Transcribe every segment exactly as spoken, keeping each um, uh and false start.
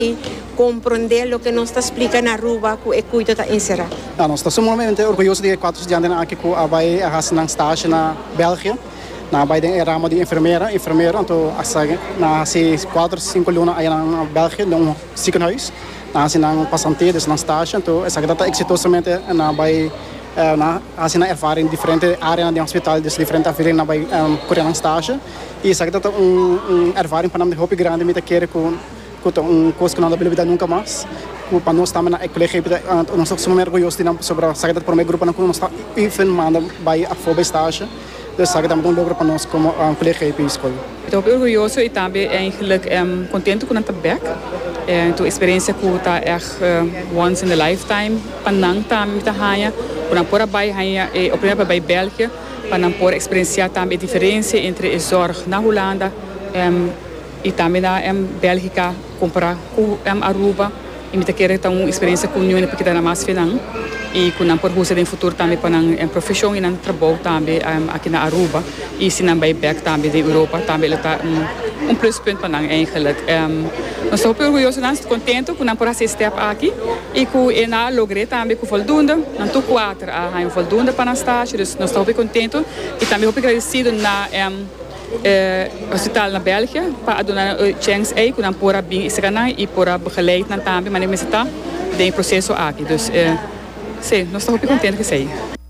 compreender lo que nos está explicando en Aruba, que é cuido da insera. Ja, nós estamos sumamente orgulhosos de quatro estudantes aqui que vai a fazer estágio na Bélgica. Na bij de ramo de enfermeira, enfermeira, então na se quatro, cinco alunos aí na Bélgica, num ziekenhuis, na se na passantia, dus na estágio, então essa grata exitosamente na bij na assim na ervaring diferente áreas de hospital, dus diferente afdeling na bij coreano estágio, e essa grata um um ervaring para nós de hoop grande met querer com com um curso que não dá para nunca mais. Para nós também na colégio, nós estamos muito orgulhosos de nós sobre essa grata por meio grupo, nós estamos even manda bij a fobe estágio. Dus dat is een logro para nós como um collega e escola. Estou orgulhoso e também eigenlijk um, contente com a tabak. Então a experiência que está é uh, once in a lifetime. Panang também está hanha, para por abai hanha e o primeiro para Bélgica, para por experienciar também a diferença entre a zorg na Holanda um, e também na um, Bélgica comparar com um, Aruba. E me querer ter uma experiência com a União porque está na mais final e com a por você no futuro também para a profissão e no trabalho também um, aqui na Aruba e se não vai back também da Europa também está um, um pluspunt para nós eigenlijk. Um, nós estamos orgulhosos, nós estamos contentes com a por esse step aqui e com e na logrei também com voldoende, não tô quatro a um voldoende para a estágio, dus nós estamos contentes e também muito agradecido na um, Uh, hospital na Bélgica para donar chance aí com a pora bem isso ganhar e pora begeleid na também mas nem está de processo aqui dus uh, sim nós estamos muito contentes que sei.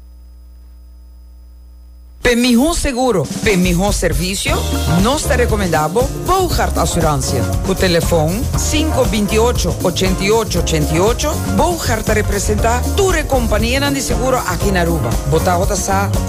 Para melhor seguro, para melhor serviço, nós te recomendamos Bouchard Assurância. O telefone cinco dois oito, oito oito oito oito. Bouchard representa tua companhia de seguro aqui na Aruba. Bota a sa